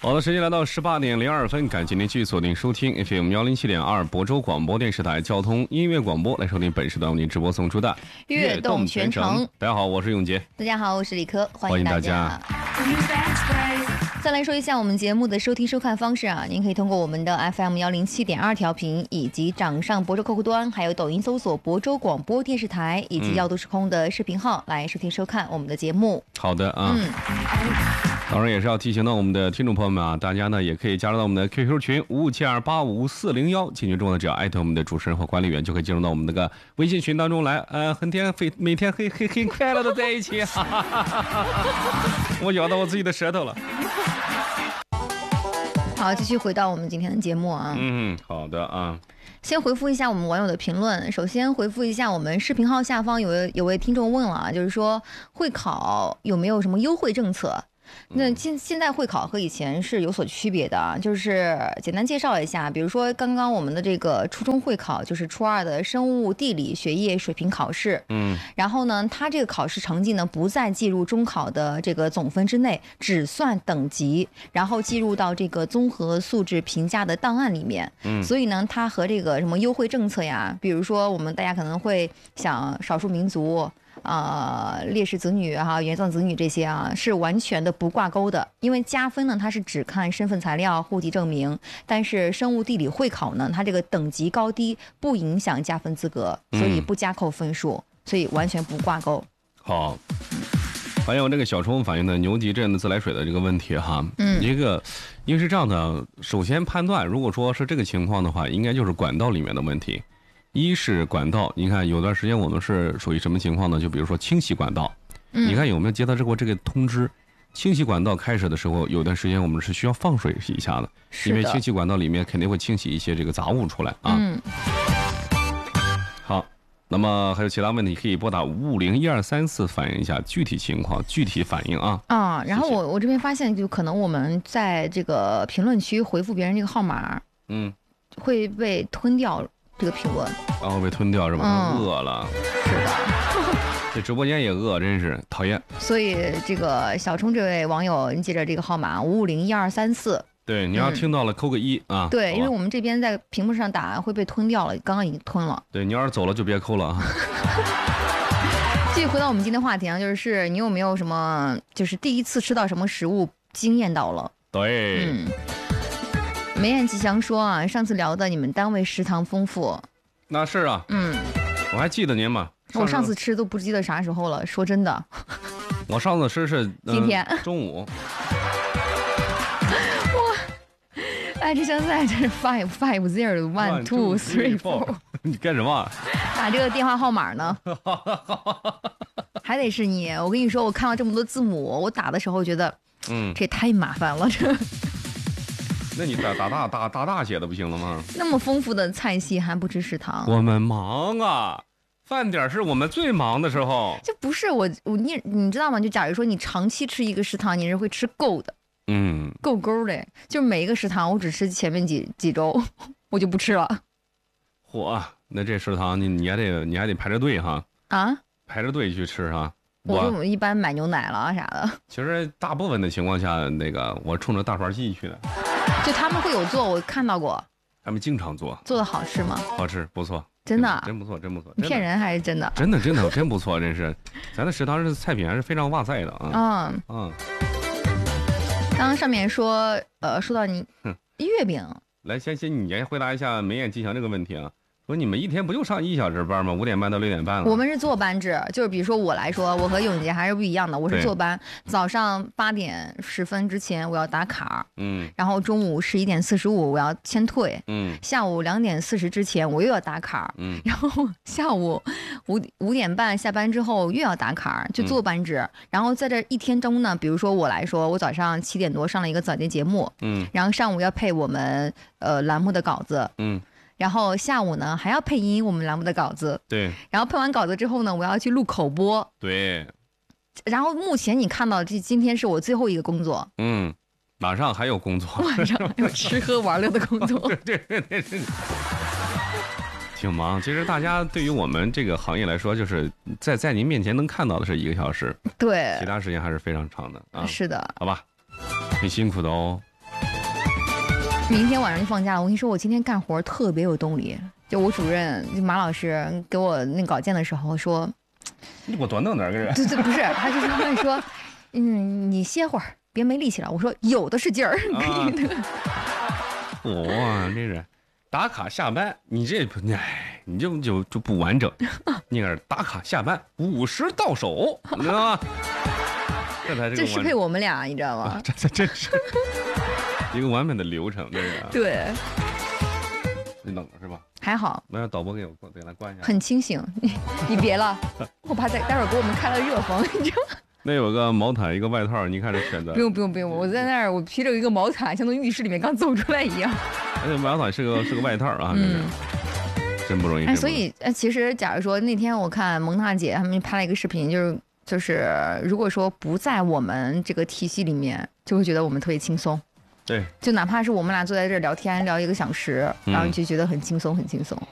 好的，时间来到18:02，感谢您继续锁定收听 FM 107.2亳州广播电视台交通音乐广播，来收听本时段为您直播送出的悦动全程。 大家好，我是永杰。 大家好，我是李科，欢迎大家。再来说一下我们节目的收听收看方式啊，您可以通过我们的 FM 107.2调频，以及掌上亳州客户端，还有抖音搜索亳州广播电视台，以及耀都时空的视频号来收听收看我们的节目。 好的啊。当然也是要提醒到我们的听众朋友们啊，大家呢也可以加入到我们的 QQ 群557285401，进群中呢只要艾特我们的主持人和管理员，就可以进入到我们那个微信群当中来，每天很快乐的在一起，哈哈哈哈，我咬到我自己的舌头了。 好，继续回到我们今天的节目啊。 好的啊。 先回复一下我们网友的评论。首先回复一下我们视频号下方有位听众问了啊，就是说会考有没有什么优惠政策？那现在会考和以前是有所区别的啊，就是简单介绍一下，比如说刚刚我们的这个初中会考，就是初二的生物地理学业水平考试，然后呢，它这个考试成绩呢不再计入中考的这个总分之内，只算等级，然后计入到这个综合素质评价的档案里面。所以呢，它和这个什么优惠政策呀，比如说我们大家可能会想少数民族。烈士子女哈、原藏子女这些啊，是完全的不挂钩的，因为加分呢，它是只看身份材料、户籍证明，但是生物地理会考呢，它这个等级高低不影响加分资格，所以不加扣分数，所以完全不挂钩。 好，还有这个小冲反映的牛脊镇的自来水的这个问题哈，因为是这样的，首先判断，如果说是这个情况的话，应该就是管道里面的问题。一是管道，你看有段时间我们是属于什么情况呢？就比如说清洗管道，你看有没有接到过这个通知？清洗管道开始的时候，有段时间我们是需要放水洗一下的，因为清洗管道里面肯定会清洗一些这个杂物出来啊。好，那么还有其他问题可以拨打5501234反映一下具体情况、具体反应啊。 然后我这边发现，就可能我们在这个评论区回复别人这个号码，会被吞掉。这个评论，然后被吞掉是吧？饿了， 是的， 这直播间也饿，真是讨厌。 所以这个小冲这位网友，你记着这个号码5501234。 对，你要听到了扣个1啊。 对，因为我们这边在屏幕上打会被吞掉了，刚刚已经吞了。 对，你要是走了就别扣了啊。 继续回到我们今天话题啊，就是你有没有什么，就是第一次吃到什么食物惊艳到了？ 对。 梅艳吉祥说啊，上次聊的你们单位食堂丰富， 那是啊，我还记得您嘛。 我上次吃都不记得啥时候了，说真的。 我上次吃是今天中午。 哇，这现在这是5501234。 你干什么？ 打这个电话号码呢？还得是你。我跟你说，我看到这么多字母，我打的时候觉得，这也太麻烦了，这。 那你打大写的不行了吗？ 那么丰富的菜系还不吃食堂？ 我们忙啊，饭点是我们最忙的时候。 就不是你知道吗？就假如说你长期吃一个食堂，你是会吃够的，够的。就每一个食堂我只吃前面几周，我就不吃了。 嚯，那这食堂你还得排着队哈？ 啊？ 排着队去吃哈？ 我就一般买牛奶了啥的。 其实大部分的情况下，我冲着大盘鸡去的。 就他们会有做，我看到过。 他们经常做。 做的好吃吗？ 好吃，不错。 真的？ 真不错，真不错。 骗人还是真的？ 真的真不错，真是。咱的食堂是菜品还是非常哇塞的啊。 刚刚上面说到你月饼。 来，先你先回答一下梅艳吉祥这个问题啊。说你们一天不就上1小时班吗？5点半到6点半了。 我们是坐班制，就是比如说我来说，我和永杰还是不一样的。我是坐班，早上8点10分之前我要打卡，然后中午11点45我要先退，下午2点40之前我又要打卡，然后下午5点半下班之后又要打卡，就坐班制。然后在这一天中呢，比如说我来说，我早上7点多上了一个早间节目，然后上午要配我们栏目的稿子，然后下午呢还要配音我们栏目的稿子， 对， 然后配完稿子之后呢，我要去录口播， 对， 然后目前你看到今天是我最后一个工作， 晚上还有工作， 晚上还有吃喝玩乐的工作， 对，挺忙。其实大家对于我们这个行业来说，就是在您面前能看到的是1个小时， 对， 其他时间还是非常长的啊。 是的， 好吧，挺辛苦的哦。 明天晚上就放假了。我跟你说，我今天干活特别有动力。就我主任就马老师给我那稿件的时候说， 你给我多弄点个人。 对，不是，他就是说，你歇会儿，别没力气了。我说有的是劲儿。 哇，这是打卡下班，你这不，你就不完整。你看打卡下班50到手，你知道吗？这适配我们俩，你知道吗？ 这真是一个完美的流程，这是。 对。 你冷了是吧？ 还好。 那让导播给他关一下。 很清醒，你别了，我怕待会儿给我们开了热风，你知道吗？ 那有个毛毯，一个外套，你看这选择。 不用，我在那儿，我披着一个毛毯，像从浴室里面刚走出来一样。 而且毛毯是个外套啊，真不容易。 所以其实假如说那天我看蒙娜姐他们拍了一个视频，就是如果说不在我们这个体系里面，就会觉得我们特别轻松。 对， 就哪怕是我们俩坐在这儿聊天聊1个小时，然后就觉得很轻松，很轻松。